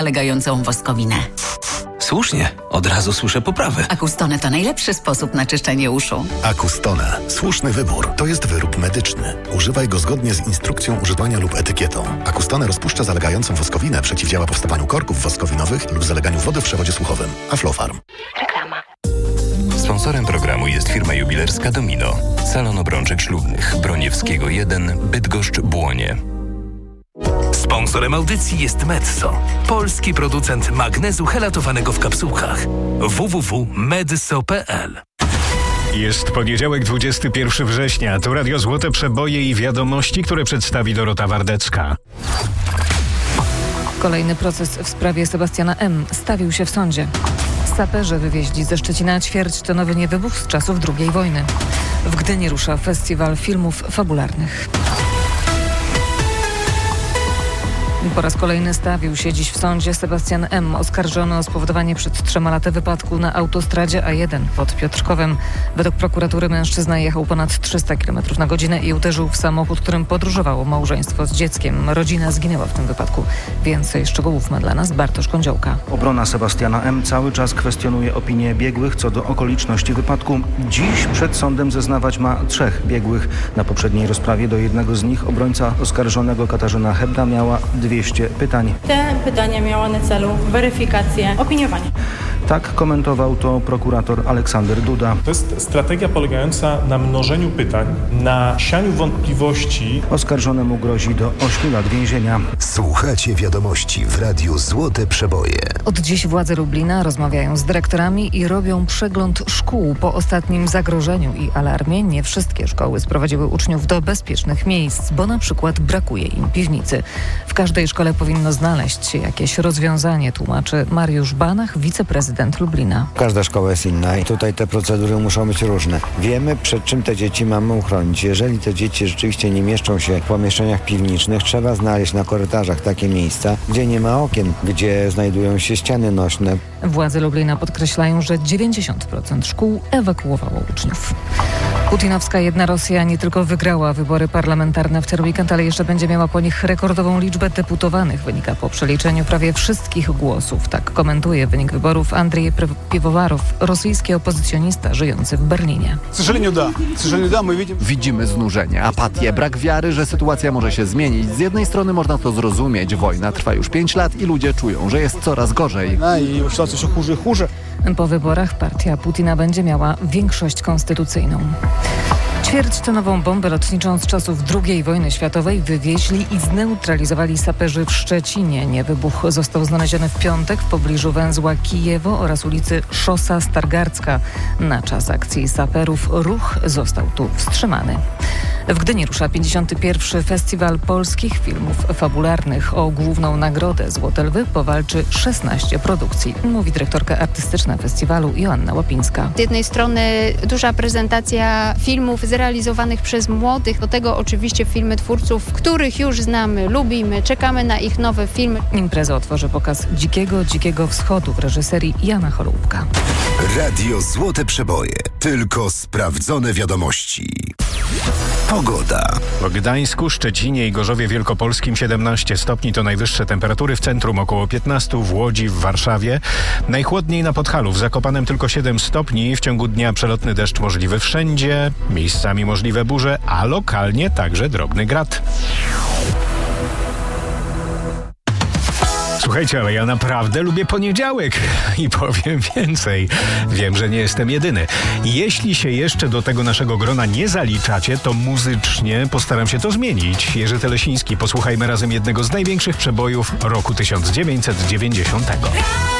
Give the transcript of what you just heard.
zalegającą woskowinę. Słusznie, od razu słyszę poprawy. Acustone to najlepszy sposób na czyszczenie uszu. Acustone. Słuszny wybór. To jest wyrób medyczny. Używaj go zgodnie z instrukcją używania lub etykietą. Acustone rozpuszcza zalegającą woskowinę, przeciwdziała powstawaniu korków woskowinowych lub zaleganiu wody w przewodzie słuchowym. Aflofarm. Reklama. Sponsorem programu jest firma jubilerska Domino. Salon obrączek ślubnych. Broniewskiego 1, Bydgoszcz-Błonie. Sponsorem audycji jest Medzo, polski producent magnezu helatowanego w kapsułkach. www.medso.pl. Jest poniedziałek, 21 września. To Radio Złote Przeboje i wiadomości, które przedstawi Dorota Wardecka. Kolejny proces w sprawie Sebastiana M. stawił się w sądzie. Saperzy wywieźli ze Szczecina ćwierćtonowy niewybuch z czasów II wojny. W Gdyni rusza festiwal filmów fabularnych. Po raz kolejny stawił się dziś w sądzie Sebastian M., oskarżony o spowodowanie przed 3 laty wypadku na autostradzie A1 pod Piotrkowem. Według prokuratury mężczyzna jechał ponad 300 km na godzinę i uderzył w samochód, którym podróżowało małżeństwo z dzieckiem. Rodzina zginęła w tym wypadku. Więcej szczegółów ma dla nas Bartosz Kądziołka. Obrona Sebastiana M. cały czas kwestionuje opinię biegłych co do okoliczności wypadku. Dziś przed sądem zeznawać ma 3 biegłych. Na poprzedniej rozprawie do jednego z nich obrońca oskarżonego Katarzyna Hebda miała 200 pytań. Te pytania miały na celu weryfikację, opiniowanie. Tak komentował to prokurator Aleksander Duda. To jest strategia polegająca na mnożeniu pytań, na sianiu wątpliwości. Oskarżonemu grozi do 8 lat więzienia. Słuchacie wiadomości w Radiu Złote Przeboje. Od dziś władze Lublina rozmawiają z dyrektorami i robią przegląd szkół. Po ostatnim zagrożeniu i alarmie nie wszystkie szkoły sprowadziły uczniów do bezpiecznych miejsc, bo na przykład brakuje im piwnicy. W każdej szkole powinno znaleźć się jakieś rozwiązanie, tłumaczy Mariusz Banach, wiceprezydent Lublina. Każda szkoła jest inna i tutaj te procedury muszą być różne. Wiemy, przed czym te dzieci mamy uchronić. Jeżeli te dzieci rzeczywiście nie mieszczą się w pomieszczeniach piwniczych, trzeba znaleźć na korytarzach takie miejsca, gdzie nie ma okien, gdzie znajdują się ściany nośne. Władze Lublina podkreślają, że 90% szkół ewakuowało uczniów. Putinowska Jedna Rosja nie tylko wygrała wybory parlamentarne w ten weekend, ale jeszcze będzie miała po nich rekordową liczbę deputowanych. Wynika po przeliczeniu prawie wszystkich głosów. Tak komentuje wynik wyborów Andrzej Piwowarow, rosyjski opozycjonista żyjący w Berlinie. Widzimy znużenie, apatię, brak wiary, że sytuacja może się zmienić. Z jednej strony można to zrozumieć. Wojna trwa już 5 lat i ludzie czują, że jest coraz gorzej. Po wyborach partia Putina będzie miała większość konstytucyjną. Ćwierćtonową bombę lotniczą z czasów II wojny światowej wywieźli i zneutralizowali saperzy w Szczecinie. Niewybuch został znaleziony w piątek w pobliżu węzła Kijewo oraz ulicy Szosa Stargardzka. Na czas akcji saperów ruch został tu wstrzymany. W Gdyni rusza 51. Festiwal Polskich Filmów Fabularnych. O główną nagrodę Złote Lwy powalczy 16 produkcji, mówi dyrektorka artystyczna festiwalu Joanna Łapińska. Z jednej strony duża prezentacja filmów zrealizowanych przez młodych, do tego oczywiście filmy twórców, których już znamy, lubimy, czekamy na ich nowe filmy. Imprezę otworzy pokaz Dzikiego Wschodu w reżyserii Jana Chorąbka. Radio Złote Przeboje. Tylko sprawdzone wiadomości. Pogoda. W Gdańsku, Szczecinie i Gorzowie Wielkopolskim 17 stopni to najwyższe temperatury, w centrum około 15, w Łodzi, w Warszawie. Najchłodniej na Podhalu, w Zakopanem tylko 7 stopni. W ciągu dnia przelotny deszcz możliwy wszędzie, miejscami możliwe burze, a lokalnie także drobny grad. Słuchajcie, ale ja naprawdę lubię poniedziałek i powiem więcej. Wiem, że nie jestem jedyny. Jeśli się jeszcze do tego naszego grona nie zaliczacie, to muzycznie postaram się to zmienić. Jerzy Telesiński, posłuchajmy razem jednego z największych przebojów roku 1990.